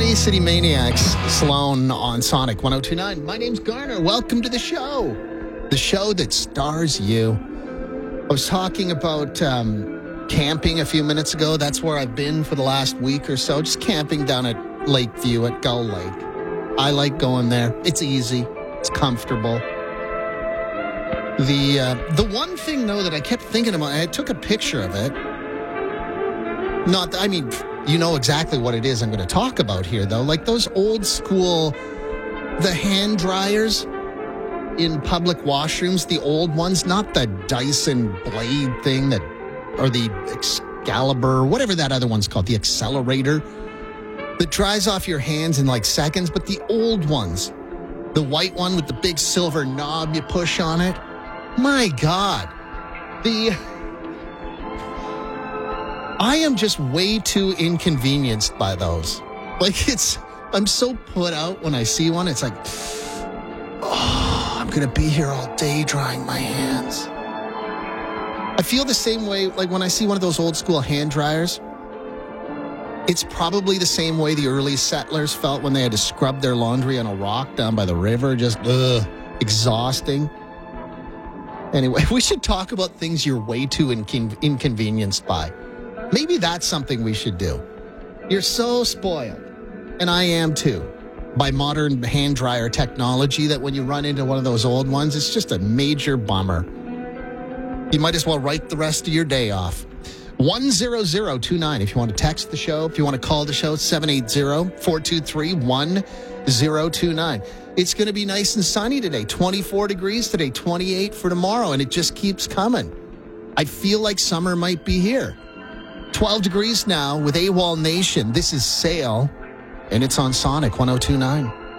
Money City Maniacs, Sloan on Sonic 1029. My name's Garner. Welcome to the show that stars you. I was talking about camping a few minutes ago. That's where I've been for the last week or so, just camping down at Lakeview at Gull Lake. I like going there. It's easy. It's comfortable. The one thing, though, that I kept thinking about, I took a picture of it. You know exactly what it is I'm going to talk about here, though. Like those old school, the hand dryers in public washrooms, the old ones, not the Dyson blade thing or the Excalibur, whatever that other one's called, the accelerator that dries off your hands in like seconds, but the old ones, the white one with the big silver knob you push on it. My God, I am just way too inconvenienced by those. Like I'm so put out when I see one. It's like, I'm going to be here all day drying my hands. I feel the same way, like when I see one of those old school hand dryers. It's probably the same way the early settlers felt when they had to scrub their laundry on a rock down by the river. Just, exhausting. Anyway, we should talk about things you're way too inconvenienced by. Maybe that's something we should do. You're so spoiled, and I am too, by modern hand dryer technology that when you run into one of those old ones, it's just a major bummer. You might as well write the rest of your day off. 10029 if you want to text the show. If you want to call the show, 780-423-1029. It's going to be nice and sunny today. 24 degrees today, 28 for tomorrow, and it just keeps coming. I feel like summer might be here. 12 degrees now with AWOL Nation. This is Sail, and it's on Sonic 1029.